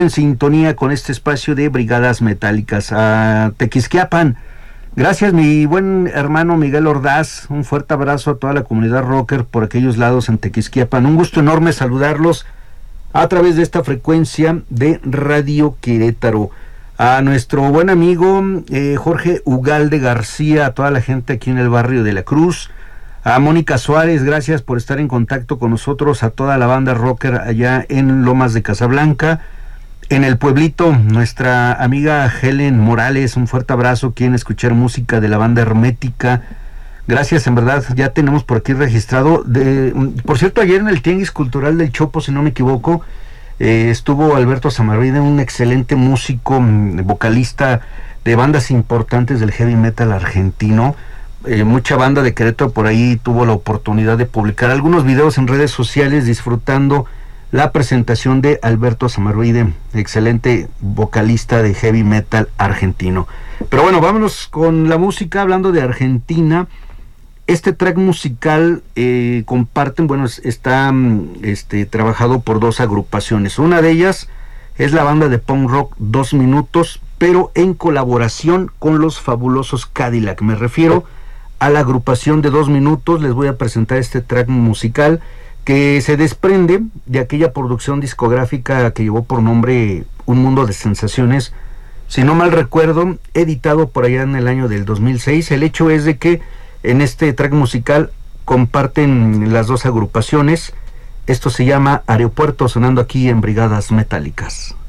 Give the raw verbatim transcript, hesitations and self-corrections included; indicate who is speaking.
Speaker 1: En sintonía con este espacio de Brigadas Metálicas. A Tequisquiapan, gracias mi buen hermano Miguel Ordaz, un fuerte abrazo a toda la comunidad rocker por aquellos lados en Tequisquiapan. Un gusto enorme saludarlos a través de esta frecuencia de Radio Querétaro. A nuestro buen amigo eh, Jorge Ugalde García, a toda la gente aquí en el barrio de La Cruz, a Mónica Suárez, gracias por estar en contacto con nosotros, a toda la banda rocker allá en Lomas de Casablanca. En el pueblito, nuestra amiga Helen Morales, un fuerte abrazo, quieren escuchar música de la banda Hermética. Gracias, en verdad, ya tenemos por aquí registrado. De, por cierto, ayer en el Tianguis Cultural del Chopo, si no me equivoco, eh, estuvo Alberto Zamarride, un excelente músico, vocalista de bandas importantes del heavy metal argentino. Eh, mucha banda de Querétaro por ahí tuvo la oportunidad de publicar algunos videos en redes sociales disfrutando la presentación de Alberto Zamarride, excelente vocalista de heavy metal argentino. Pero bueno, vámonos con la música. Hablando de Argentina, este track musical eh, comparten, bueno, está este, trabajado por dos agrupaciones. Una de ellas es la banda de punk rock Dos Minutos, pero en colaboración con los fabulosos Cadillac. Me refiero a la agrupación de Dos Minutos. Les voy a presentar este track musical que se desprende de aquella producción discográfica que llevó por nombre Un Mundo de Sensaciones, si no mal recuerdo, editado por allá en el año del dos mil seis. El hecho es de que en este track musical comparten las dos agrupaciones. Esto se llama Aeropuerto, sonando aquí en Brigadas Metálicas.